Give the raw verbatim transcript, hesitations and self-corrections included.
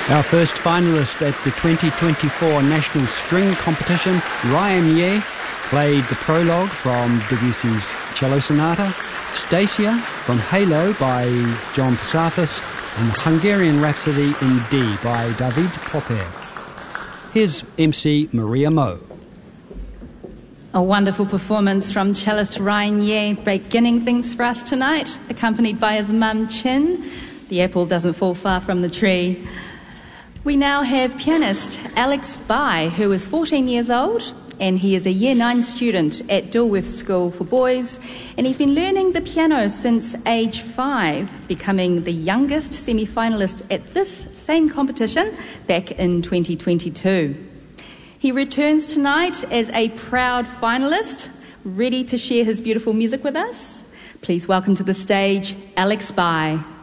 Our first finalist at the twenty twenty-four National String Competition, Ryan Ye, played the prologue from Debussy's Cello Sonata, Stasia from Halo by John Passathis, and the Hungarian Rhapsody in D by David Popper. Here's M C Maria Mo. A wonderful performance from cellist Ryan Ye, beginning things for us tonight, accompanied by his mum Chin. The apple doesn't fall far from the tree. We now have pianist Alex Bai, who is fourteen years old, and he is a Year nine student at Dilworth School for Boys, and he's been learning the piano since age five, becoming the youngest semi-finalist at this same competition back in twenty twenty-two. He returns tonight as a proud finalist, ready to share his beautiful music with us. Please welcome to the stage Alex Bai.